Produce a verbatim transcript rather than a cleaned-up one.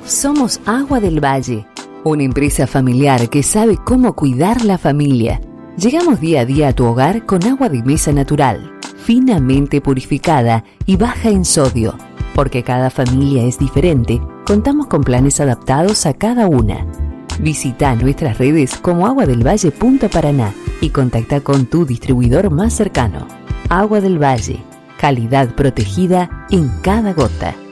Somos Agua del Valle, una empresa familiar que sabe cómo cuidar la familia. Llegamos día a día a tu hogar con agua de mesa natural, finamente purificada y baja en sodio. Porque cada familia es diferente, contamos con planes adaptados a cada una. Visita nuestras redes como agua del valle punto paraná y contacta con tu distribuidor más cercano. Agua del Valle, calidad protegida en cada gota.